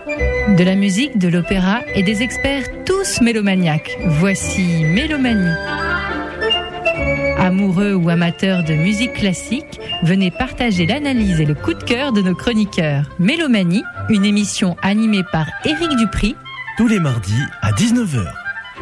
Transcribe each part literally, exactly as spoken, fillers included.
De la musique, de l'opéra et des experts tous mélomaniaques. Voici Mélomanie. Amoureux ou amateurs de musique classique, venez partager l'analyse et le coup de cœur de nos chroniqueurs. Mélomanie, une émission animée par Éric Dupri. Tous les mardis à dix-neuf heures.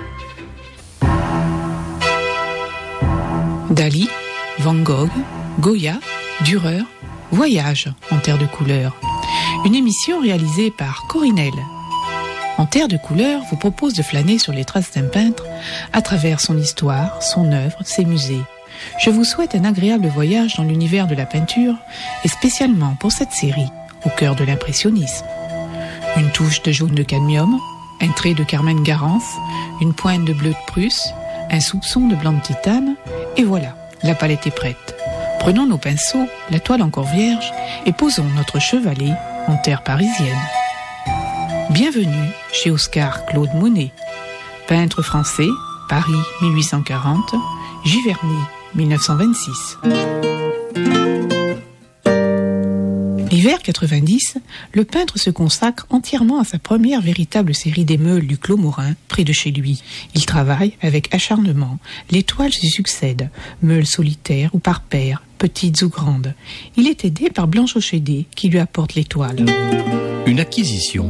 Dali, Van Gogh, Goya, Dürer, Voyage en terre de couleurs. Une émission réalisée par Corinel. En terre de couleurs vous propose de flâner sur les traces d'un peintre à travers son histoire, son œuvre, ses musées. Je vous souhaite un agréable voyage dans l'univers de la peinture et spécialement pour cette série, au cœur de l'impressionnisme. Une touche de jaune de cadmium, un trait de carmine garance, une pointe de bleu de Prusse, un soupçon de blanc de titane, et voilà, la palette est prête. Prenons nos pinceaux, la toile encore vierge, et posons notre chevalet en terre parisienne. Bienvenue chez Oscar Claude Monet, peintre français, Paris mille huit cent quarante, Giverny mille neuf cent vingt-six. L'hiver quatre-vingt-dix, le peintre se consacre entièrement à sa première véritable série des meules du Clos Morin, près de chez lui. Il travaille avec acharnement. Les toiles se succèdent, meules solitaires ou par paires, petites ou grandes. Il est aidé par Blanche Ochédé, qui lui apporte les toiles. Une acquisition.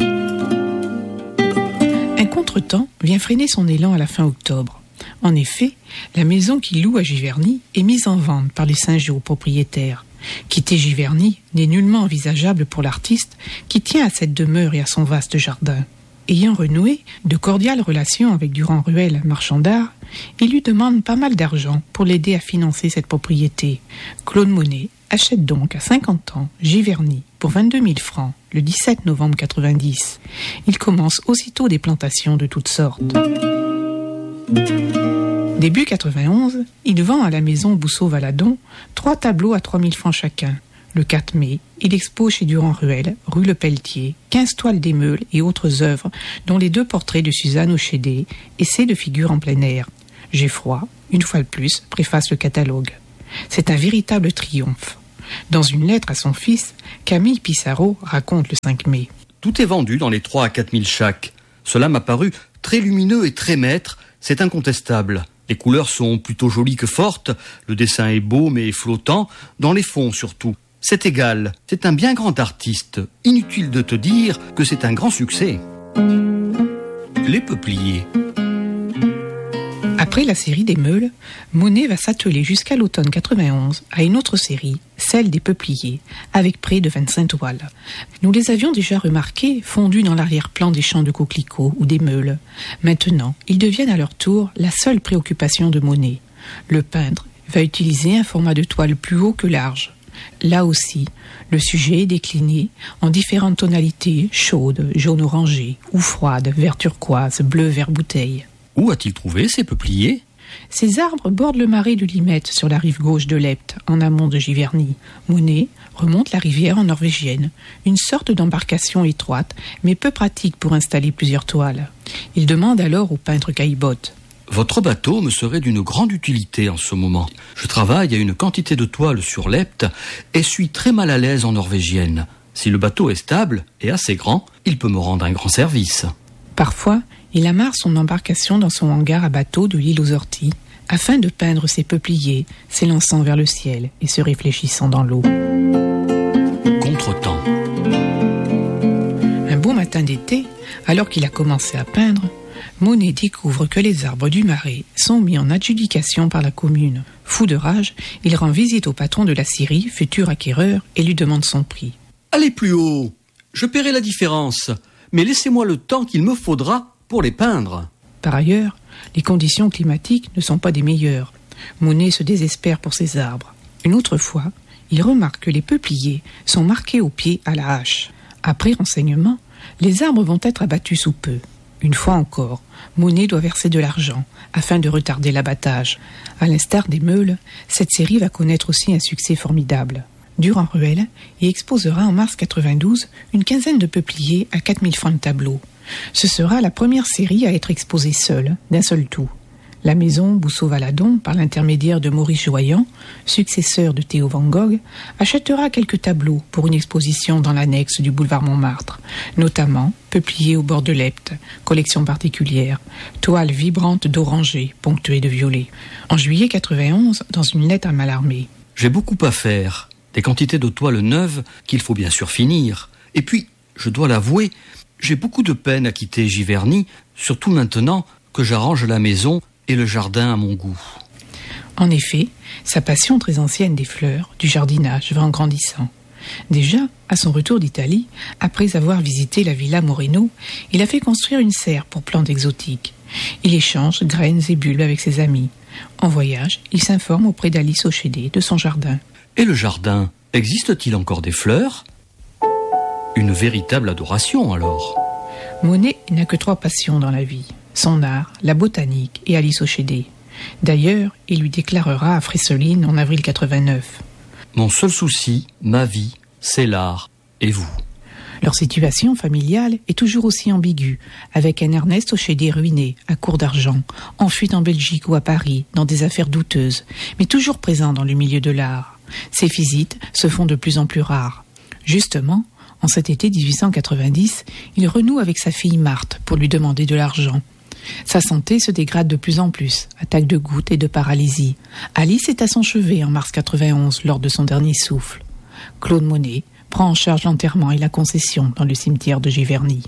Un contretemps vient freiner son élan à la fin octobre. En effet, la maison qu'il loue à Giverny est mise en vente par les Saint-Jean propriétaires. Quitter Giverny n'est nullement envisageable pour l'artiste qui tient à cette demeure et à son vaste jardin. Ayant renoué de cordiales relations avec Durand-Ruel, marchand d'art, il lui demande pas mal d'argent pour l'aider à financer cette propriété. Claude Monet achète donc à cinquante ans Giverny pour vingt-deux mille francs le dix-sept novembre quatre-vingt-dix. Il commence aussitôt des plantations de toutes sortes. Début quatre-vingt-onze, il vend à la maison Bousseau-Valadon trois tableaux à trois mille francs chacun. Le quatre mai, il expose chez Durand-Ruel, rue Le Pelletier, quinze toiles d'émeules et autres œuvres, dont les deux portraits de Suzanne Ochédé, essais de figures en plein air. J'ai froid, une fois de plus, préface le catalogue. C'est un véritable triomphe. Dans une lettre à son fils, Camille Pissarro raconte le cinq mai. Tout est vendu dans les trois à quatre mille chaque. Cela m'a paru très lumineux et très maître, c'est incontestable. Les couleurs sont plutôt jolies que fortes, le dessin est beau mais flottant, dans les fonds surtout. C'est égal, c'est un bien grand artiste. Inutile de te dire que c'est un grand succès. Les peupliers. Après la série des meules, Monet va s'atteler jusqu'à l'automne quatre-vingt-onze à une autre série, celle des peupliers, avec près de vingt-cinq toiles. Nous les avions déjà remarquées fondues dans l'arrière-plan des champs de coquelicots ou des meules. Maintenant, ils deviennent à leur tour la seule préoccupation de Monet. Le peintre va utiliser un format de toile plus haut que large. Là aussi, le sujet est décliné en différentes tonalités, chaudes, jaune orangé, ou froides, vert turquoise, bleu vert bouteille. Où a-t-il trouvé ces peupliers ? Ces arbres bordent le marais de Limette sur la rive gauche de l'Epte, en amont de Giverny. Monet remonte la rivière en norvégienne, une sorte d'embarcation étroite, mais peu pratique pour installer plusieurs toiles. Il demande alors au peintre Caillebotte. Votre bateau me serait d'une grande utilité en ce moment. Je travaille à une quantité de toiles sur l'Epte et suis très mal à l'aise en norvégienne. Si le bateau est stable et assez grand, il peut me rendre un grand service. Parfois, il amarre son embarcation dans son hangar à bateau de l'île aux Orties, afin de peindre ses peupliers, s'élançant vers le ciel et se réfléchissant dans l'eau. Contretemps. Un beau matin d'été, alors qu'il a commencé à peindre, Monet découvre que les arbres du marais sont mis en adjudication par la commune. Fou de rage, il rend visite au patron de la scierie, futur acquéreur, et lui demande son prix. Allez plus haut, je paierai la différence, mais laissez-moi le temps qu'il me faudra pour les peindre. Par ailleurs, les conditions climatiques ne sont pas des meilleures. Monet se désespère pour ses arbres. Une autre fois, il remarque que les peupliers sont marqués au pied à la hache. Après renseignement, les arbres vont être abattus sous peu. Une fois encore, Monet doit verser de l'argent afin de retarder l'abattage. À l'instar des meules, cette série va connaître aussi un succès formidable. Durand-Ruel y exposera en mars quatre-vingt-douze une quinzaine de peupliers à quatre mille francs de tableau. Ce sera la première série à être exposée seule, d'un seul tout. La maison Bousseau-Valadon, par l'intermédiaire de Maurice Joyan, successeur de Théo Van Gogh, achètera quelques tableaux pour une exposition dans l'annexe du boulevard Montmartre, notamment Peuplier au bord de l'Epte, collection particulière, toile vibrante d'oranger, ponctuée de violet. En juillet quatre-vingt-onze, dans une lettre à Mallarmé. J'ai beaucoup à faire, des quantités de toiles neuves qu'il faut bien sûr finir. Et puis, je dois l'avouer, j'ai beaucoup de peine à quitter Giverny, surtout maintenant que j'arrange la maison et le jardin à mon goût. En effet, sa passion très ancienne des fleurs, du jardinage, va en grandissant. Déjà, à son retour d'Italie, après avoir visité la Villa Moreno, il a fait construire une serre pour plantes exotiques. Il échange graines et bulbes avec ses amis. En voyage, il s'informe auprès d'Alice Ochédé de son jardin. Et le jardin, existe-t-il encore des fleurs ? Une véritable adoration alors. Monet n'a que trois passions dans la vie. Son art, la botanique et Alice Ochédé. D'ailleurs, il lui déclarera à Fressoline en avril quatre-vingt-neuf. Mon seul souci, ma vie, c'est l'art, et vous. Leur situation familiale est toujours aussi ambiguë, avec un Ernest Ochédé ruiné, à court d'argent, en fuite en Belgique ou à Paris, dans des affaires douteuses, mais toujours présent dans le milieu de l'art. Ses visites se font de plus en plus rares. Justement, en cet été dix-huit cent quatre-vingt-dix, il renoue avec sa fille Marthe pour lui demander de l'argent. Sa santé se dégrade de plus en plus, attaque de goutte et de paralysie. Alice est à son chevet en mars quatre-vingt-onze lors de son dernier souffle. Claude Monet prend en charge l'enterrement et la concession dans le cimetière de Giverny.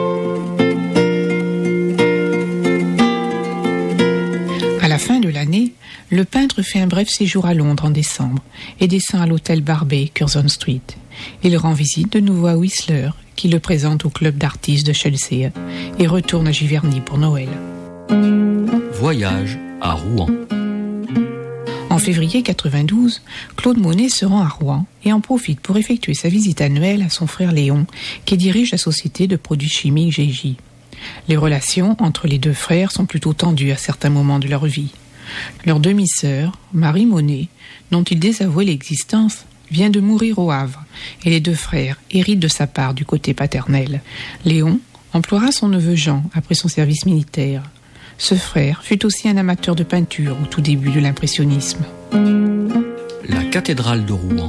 À la fin de l'année, le peintre fait un bref séjour à Londres en décembre et descend à l'hôtel Barbet, Curzon Street. Il rend visite de nouveau à Whistler, qui le présente au club d'artistes de Chelsea, et retourne à Giverny pour Noël. Voyage à Rouen. En février quatre-vingt-douze, Claude Monet se rend à Rouen et en profite pour effectuer sa visite annuelle à son frère Léon, qui dirige la société de produits chimiques G J. Les relations entre les deux frères sont plutôt tendues à certains moments de leur vie. Leur demi-sœur, Marie Monet, dont il désavouait l'existence, vient de mourir au Havre, et les deux frères héritent de sa part du côté paternel. Léon emploiera son neveu Jean après son service militaire. Ce frère fut aussi un amateur de peinture au tout début de l'impressionnisme. La cathédrale de Rouen.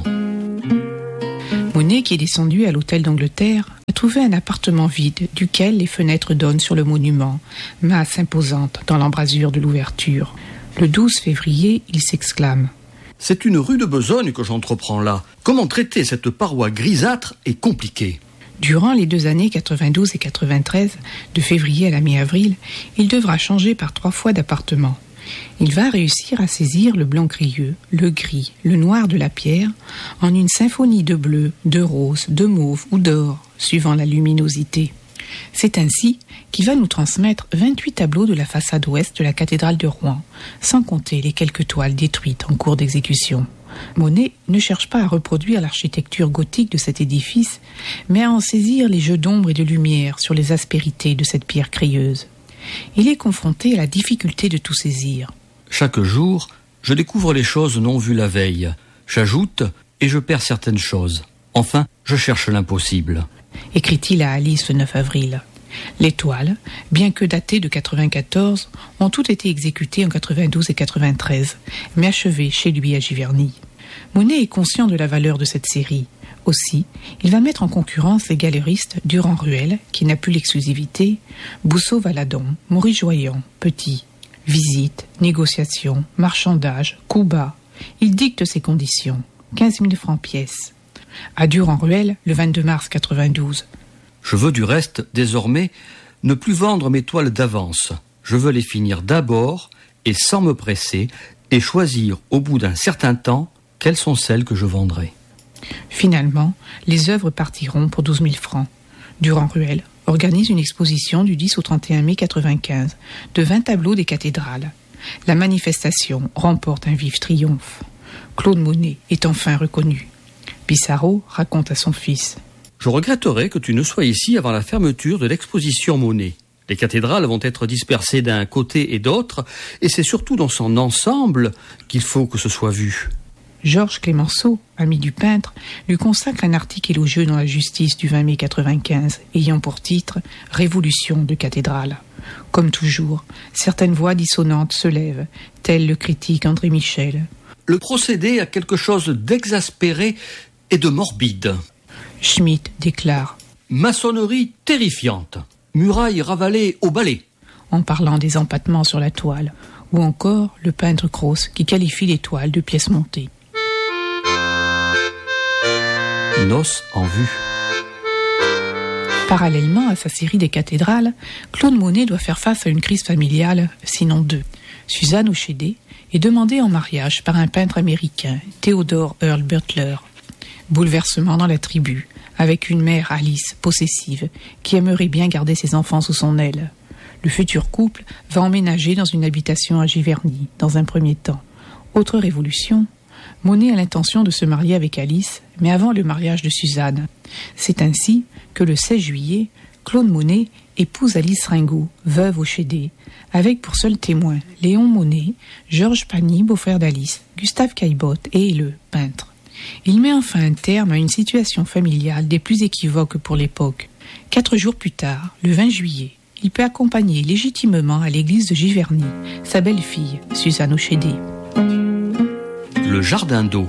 Monet, qui est descendu à l'hôtel d'Angleterre, a trouvé un appartement vide duquel les fenêtres donnent sur le monument, masse imposante dans l'embrasure de l'ouverture. Le douze février, il s'exclame: C'est une rue de besogne que j'entreprends là. Comment traiter cette paroi grisâtre et compliquée ? Durant les deux années quatre-vingt-douze et quatre-vingt-treize, de février à la mi-avril, il devra changer par trois fois d'appartement. Il va réussir à saisir le blanc crayeux, le gris, le noir de la pierre, en une symphonie de bleu, de rose, de mauve ou d'or, suivant la luminosité. C'est ainsi qu'il va nous transmettre vingt-huit tableaux de la façade ouest de la cathédrale de Rouen, sans compter les quelques toiles détruites en cours d'exécution. Monet ne cherche pas à reproduire l'architecture gothique de cet édifice, mais à en saisir les jeux d'ombre et de lumière sur les aspérités de cette pierre crayeuse. Il est confronté à la difficulté de tout saisir. Chaque jour, je découvre les choses non vues la veille. J'ajoute et je perds certaines choses. Enfin, je cherche l'impossible. Écrit-il à Alice le neuf avril. Les toiles, bien que datées de quatre-vingt-quatorze, ont toutes été exécutées en quatre-vingt-douze et quatre-vingt-treize, mais achevées chez lui à Giverny. Monet est conscient de la valeur de cette série. Aussi, il va mettre en concurrence les galeristes Durand-Ruel, qui n'a plus l'exclusivité, Bousseau-Valadon, Maurice Joyan, Petit. Visite, négociation, marchandage, coup bas. Il dicte ses conditions. quinze mille francs pièce. À Durand-Ruel, le vingt-deux mars quatre-vingt-douze. Je veux du reste, désormais, ne plus vendre mes toiles d'avance. Je veux les finir d'abord et sans me presser et choisir au bout d'un certain temps quelles sont celles que je vendrai. Finalement, les œuvres partiront pour douze mille francs. Durand-Ruel organise une exposition du dix au trente et un mai quatre-vingt-quinze de vingt tableaux des cathédrales. La manifestation remporte un vif triomphe. Claude Monet est enfin reconnu. Pissarro raconte à son fils: Je regretterais que tu ne sois ici avant la fermeture de l'exposition Monet. Les cathédrales vont être dispersées d'un côté et d'autre, et c'est surtout dans son ensemble qu'il faut que ce soit vu. Georges Clémenceau, ami du peintre, lui consacre un article élogieux dans la Justice du vingt mai quatre-vingt-quinze, ayant pour titre « Révolution de cathédrale ». Comme toujours, certaines voix dissonantes se lèvent, tel le critique André Michel. Le procédé a quelque chose d'exaspéré et de morbide. Schmitt déclare « Maçonnerie terrifiante, murailles ravalées au balai ». En parlant des empattements sur la toile, ou encore le peintre Croce qui qualifie les toiles de pièces montées. Noces en vue. Parallèlement à sa série des cathédrales, Claude Monet doit faire face à une crise familiale, sinon deux. Suzanne Hochédé est demandée en mariage par un peintre américain, Theodore Earl Butler. Bouleversement dans la tribu, avec une mère, Alice, possessive, qui aimerait bien garder ses enfants sous son aile. Le futur couple va emménager dans une habitation à Giverny, dans un premier temps. Autre révolution, Monet a l'intention de se marier avec Alice, mais avant le mariage de Suzanne. C'est ainsi que le seize juillet, Claude Monet épouse Alice Ringot, veuve Hochédé, avec pour seul témoin Léon Monet, Georges Pagny, beau-frère d'Alice, Gustave Caillebotte et le peintre. Il met enfin un terme à une situation familiale des plus équivoques pour l'époque. Quatre jours plus tard, le vingt juillet, il peut accompagner légitimement à l'église de Giverny sa belle-fille, Suzanne Hochédé. Le jardin d'eau.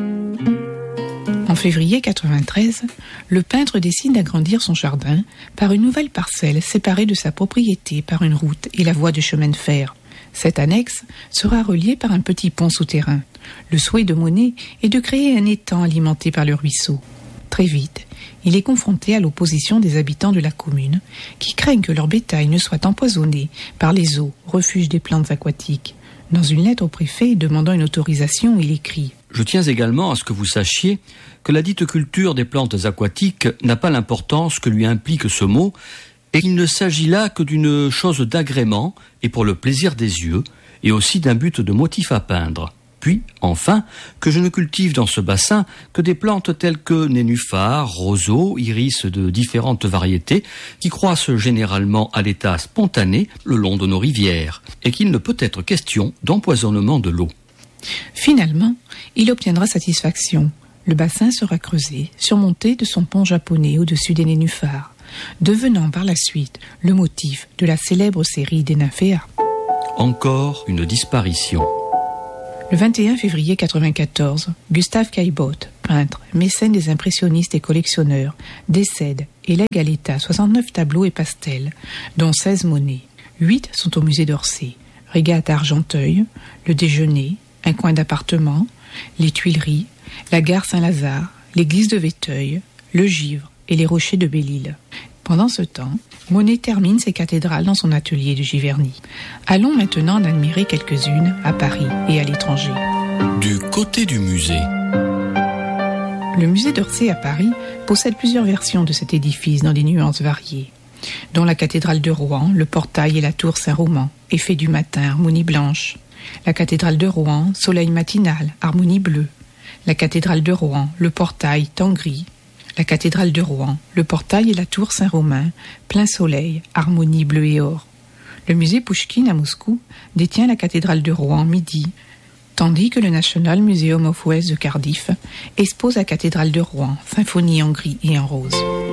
En février quatre-vingt-treize, le peintre décide d'agrandir son jardin par une nouvelle parcelle séparée de sa propriété par une route et la voie de chemin de fer. Cette annexe sera reliée par un petit pont souterrain. Le souhait de Monet est de créer un étang alimenté par le ruisseau. Très vite, il est confronté à l'opposition des habitants de la commune qui craignent que leur bétail ne soit empoisonné par les eaux, refuge des plantes aquatiques. Dans une lettre au préfet demandant une autorisation, il écrit « Je tiens également à ce que vous sachiez que la dite culture des plantes aquatiques n'a pas l'importance que lui implique ce mot et qu'il ne s'agit là que d'une chose d'agrément et pour le plaisir des yeux et aussi d'un but de motif à peindre. Puis, enfin, que je ne cultive dans ce bassin que des plantes telles que nénuphars, roseaux, iris de différentes variétés qui croissent généralement à l'état spontané le long de nos rivières et qu'il ne peut être question d'empoisonnement de l'eau. » Finalement, il obtiendra satisfaction. Le bassin sera creusé, surmonté de son pont japonais au-dessus des nénuphars, devenant par la suite le motif de la célèbre série des nymphéas. Encore une disparition. Le vingt et un février quatre-vingt-quatorze, Gustave Caillebotte, peintre, mécène des impressionnistes et collectionneurs, décède et lègue à l'État soixante-neuf tableaux et pastels, dont seize Monet. Huit sont au musée d'Orsay. Régate à Argenteuil, le déjeuner, un coin d'appartement, les Tuileries, la gare Saint-Lazare, l'église de Véteuil, le Givre et les rochers de Belle-Île. Pendant ce temps, Monet termine ses cathédrales dans son atelier de Giverny. Allons maintenant en admirer quelques-unes à Paris et à l'étranger. Du côté du musée. Le musée d'Orsay à Paris possède plusieurs versions de cet édifice dans des nuances variées, dont la cathédrale de Rouen, le portail et la tour Saint-Roman, effet du matin, harmonie blanche. La cathédrale de Rouen, soleil matinal, harmonie bleue. La cathédrale de Rouen, le portail, temps gris. La cathédrale de Rouen, le portail et la tour Saint-Romain, plein soleil, harmonie bleu et or. Le musée Pouchkine à Moscou détient la cathédrale de Rouen midi, tandis que le National Museum of West de Cardiff expose la cathédrale de Rouen, symphonie en gris et en rose.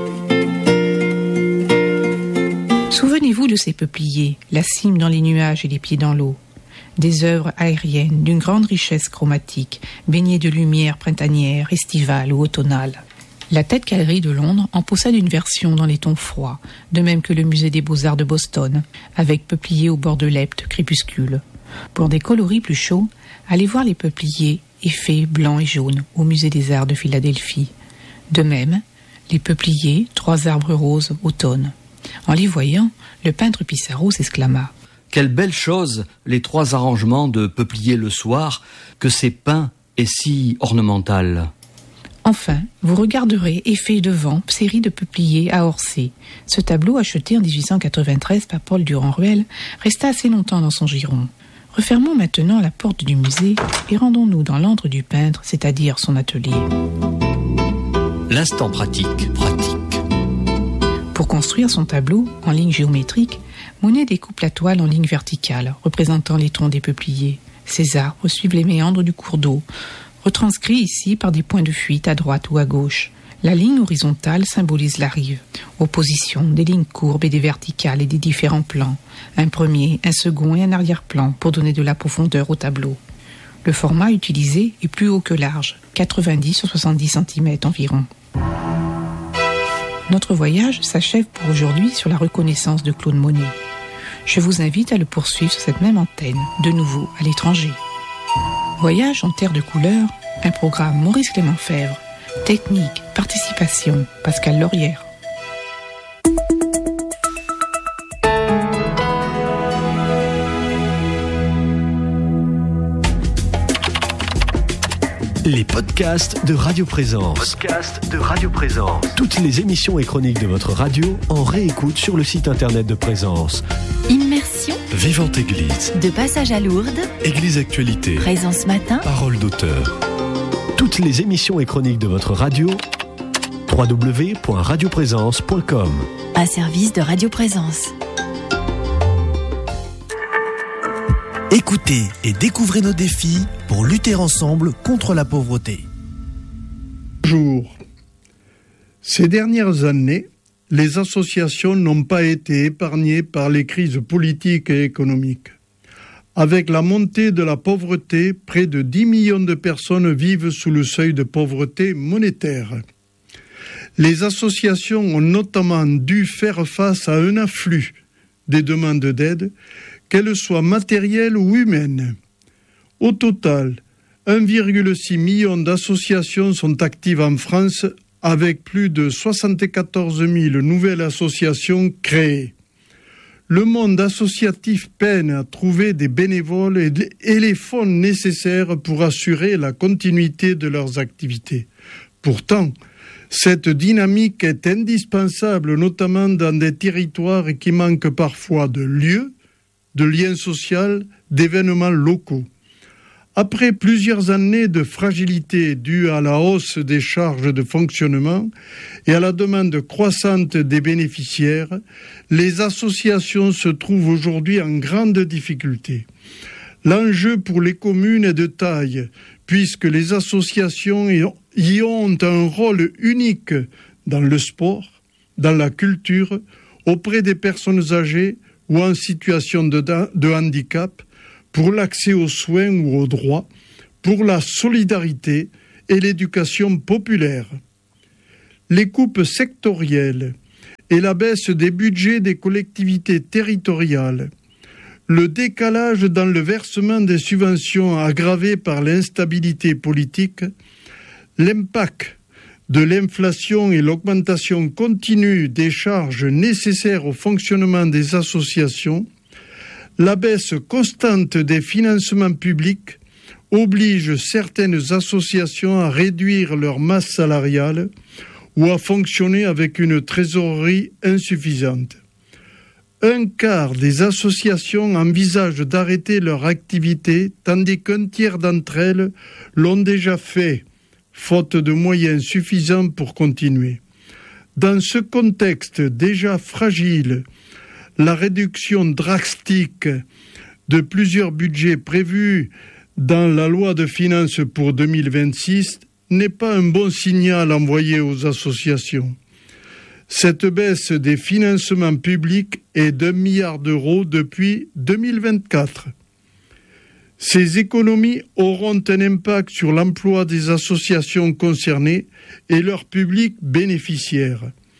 Souvenez-vous de ces peupliers, la cime dans les nuages et les pieds dans l'eau. Des œuvres aériennes d'une grande richesse chromatique, baignées de lumière printanière, estivale ou automnale. La Tate Gallery de Londres en possède une version dans les tons froids, de même que le musée des Beaux-Arts de Boston, avec peupliers au bord de l'Epte, crépuscule. Pour des coloris plus chauds, allez voir les peupliers effets blancs et jaunes au musée des Arts de Philadelphie. De même, les peupliers, trois arbres roses, automne. En les voyant, le peintre Pissarro s'exclama « Quelle belle chose, les trois arrangements de peupliers le soir, que c'est peint et si ornemental !» Enfin, vous regarderez Effet de vent, série de peupliers à Orsay. Ce tableau, acheté en dix-huit cent quatre-vingt-treize par Paul Durand-Ruel, resta assez longtemps dans son giron. Refermons maintenant la porte du musée et rendons-nous dans l'antre du peintre, c'est-à-dire son atelier. L'instant pratique, pratique. Pour construire son tableau, en ligne géométrique, Monet découpe la toile en ligne verticale, représentant les troncs des peupliers. Ces arbres suivent les méandres du cours d'eau, retranscrits ici par des points de fuite à droite ou à gauche. La ligne horizontale symbolise la rive, opposition des lignes courbes et des verticales et des différents plans, un premier, un second et un arrière-plan pour donner de la profondeur au tableau. Le format utilisé est plus haut que large, quatre-vingt-dix sur soixante-dix centimètres environ. Notre voyage s'achève pour aujourd'hui sur la reconnaissance de Claude Monet. Je vous invite à le poursuivre sur cette même antenne, de nouveau à l'étranger. Voyage en terre de couleurs, un programme Maurice Clément Fèvre. Technique, participation, Pascal Laurière. Les podcasts de Radio Présence. Podcast de Radio Présence. Toutes les émissions et chroniques de votre radio en réécoute sur le site internet de Présence. Immersion, Vivante Église. de passage à Lourdes, Église Actualité. Présence matin, Parole d'auteur. Toutes les émissions et chroniques de votre radio, w w w point radio présence point com. un service de Radio Présence. Écoutez et découvrez nos défis pour lutter ensemble contre la pauvreté. Bonjour. Ces dernières années, les associations n'ont pas été épargnées par les crises politiques et économiques. Avec la montée de la pauvreté, près de dix millions de personnes vivent sous le seuil de pauvreté monétaire. Les associations ont notamment dû faire face à un afflux des demandes d'aide, qu'elles soient matérielles ou humaines. Au total, un virgule six million d'associations sont actives en France, avec plus de soixante-quatorze mille nouvelles associations créées. Le monde associatif peine à trouver des bénévoles et les fonds nécessaires pour assurer la continuité de leurs activités. Pourtant, cette dynamique est indispensable, notamment dans des territoires qui manquent parfois de lieux, de liens sociaux, d'événements locaux. Après plusieurs années de fragilité due à la hausse des charges de fonctionnement et à la demande croissante des bénéficiaires, les associations se trouvent aujourd'hui en grande difficulté. L'enjeu pour les communes est de taille, puisque les associations y ont un rôle unique dans le sport, dans la culture, auprès des personnes âgées ou en situation de, de handicap, pour l'accès aux soins ou aux droits, pour la solidarité et l'éducation populaire. Les coupes sectorielles et la baisse des budgets des collectivités territoriales, le décalage dans le versement des subventions aggravé par l'instabilité politique, l'impact de l'inflation et l'augmentation continue des charges nécessaires au fonctionnement des associations, la baisse constante des financements publics oblige certaines associations à réduire leur masse salariale ou à fonctionner avec une trésorerie insuffisante. Un quart des associations envisagent d'arrêter leur activité, tandis qu'un tiers d'entre elles l'ont déjà fait, faute de moyens suffisants pour continuer. Dans ce contexte déjà fragile, la réduction drastique de plusieurs budgets prévus dans la loi de finances pour deux mille vingt-six n'est pas un bon signal envoyé aux associations. Cette baisse des financements publics est d'un milliard d'euros depuis deux mille vingt-quatre. Ces économies auront un impact sur l'emploi des associations concernées et leur public bénéficiaire.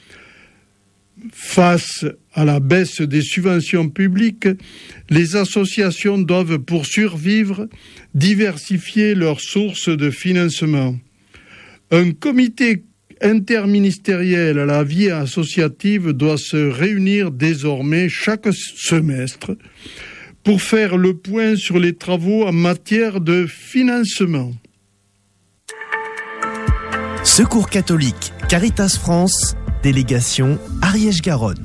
Face à la baisse des subventions publiques, les associations doivent, pour survivre, diversifier leurs sources de financement. Un comité interministériel à la vie associative doit se réunir désormais chaque semestre pour faire le point sur les travaux en matière de financement. Secours catholique, Caritas France, délégation Ariège-Garonne.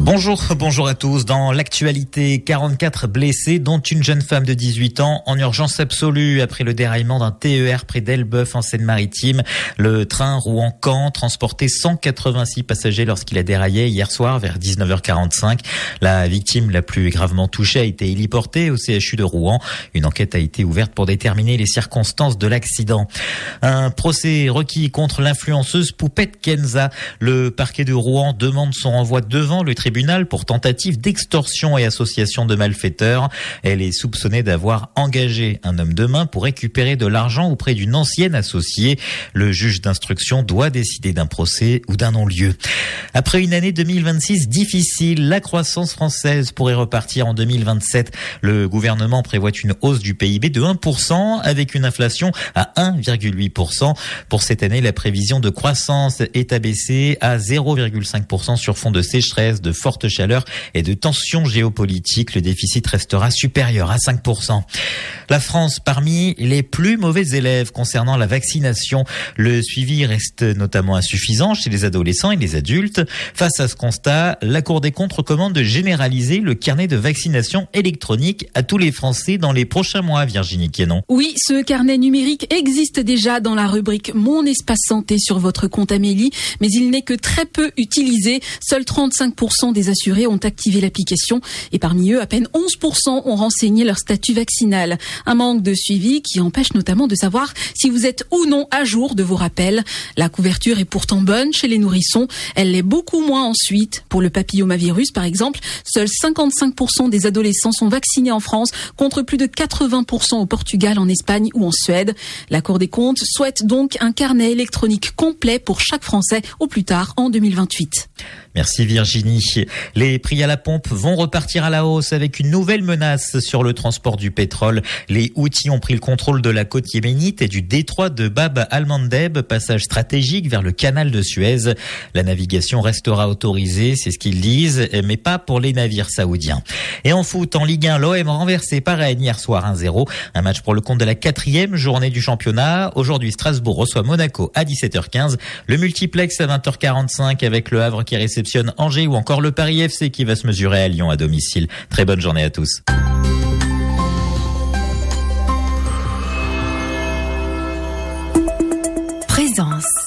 Bonjour, bonjour à tous. Dans l'actualité, quarante-quatre blessés, dont une jeune femme de dix-huit ans, en urgence absolue après le déraillement d'un T E R près d'Elbeuf en Seine-Maritime. Le train Rouen-Caen transportait cent quatre-vingt-six passagers lorsqu'il a déraillé hier soir vers dix-neuf heures quarante-cinq. La victime la plus gravement touchée a été héliportée au C H U de Rouen. Une enquête a été ouverte pour déterminer les circonstances de l'accident. Un procès requis contre l'influenceuse Poupette Kenza. Le parquet de Rouen demande son renvoi devant le tribunal pour tentative d'extorsion et association de malfaiteurs. Elle est soupçonnée d'avoir engagé un homme de main pour récupérer de l'argent auprès d'une ancienne associée. Le juge d'instruction doit décider d'un procès ou d'un non-lieu. Après une année deux mille vingt-six difficile, la croissance française pourrait repartir en deux mille vingt-sept. Le gouvernement prévoit une hausse du P I B de un pour cent avec une inflation à un virgule huit pour cent. Pour cette année, la prévision de croissance est abaissée à zéro virgule cinq pour cent sur fond de sécheresse, de forte chaleur et de tensions géopolitiques. Le déficit restera supérieur à cinq pour cent. La France parmi les plus mauvais élèves concernant la vaccination. Le suivi reste notamment insuffisant chez les adolescents et les adultes. Face à ce constat, la Cour des comptes recommande de généraliser le carnet de vaccination électronique à tous les Français dans les prochains mois. Virginie Quénon. Oui, ce carnet numérique existe déjà dans la rubrique Mon espace santé sur votre compte Amélie, mais il n'est que très peu utilisé. Seuls trente-cinq pour cent des assurés ont activé l'application et parmi eux, à peine onze pour cent ont renseigné leur statut vaccinal. Un manque de suivi qui empêche notamment de savoir si vous êtes ou non à jour de vos rappels. La couverture est pourtant bonne chez les nourrissons. Elle l'est beaucoup moins ensuite. Pour le papillomavirus, par exemple, seuls cinquante-cinq pour cent des adolescents sont vaccinés en France contre plus de quatre-vingts pour cent au Portugal, en Espagne ou en Suède. La Cour des comptes souhaite donc un carnet électronique complet pour chaque Français au plus tard en deux mille vingt-huit. Merci Virginie. Les prix à la pompe vont repartir à la hausse avec une nouvelle menace sur le transport du pétrole. Les Houthis ont pris le contrôle de la côte yéménite et du détroit de Bab al-Mandeb, passage stratégique vers le canal de Suez. La navigation restera autorisée, c'est ce qu'ils disent, mais pas pour les navires saoudiens. Et en foot, en Ligue un, l'O M renversé par Rennes hier soir un zéro. Un match pour le compte de la quatrième journée du championnat. Aujourd'hui, Strasbourg reçoit Monaco à dix-sept heures quinze. Le multiplex à vingt heures quarante-cinq avec le Havre qui réceptionne Angers ou encore le Paris F C qui va se mesurer à Lyon à domicile. Très bonne journée à tous. Présence.